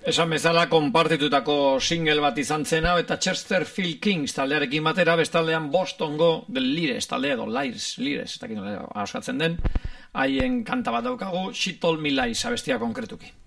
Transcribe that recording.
Esan bezala konpartitutako single bat izan zena, eta Chesterfield Kings taldearekin batera, bestaldean Bostongo del Lires talde edo Lires, ez dakit nola askatzen den, haien kanta bat daukagu, She Told Me Lies abestia konkretuki.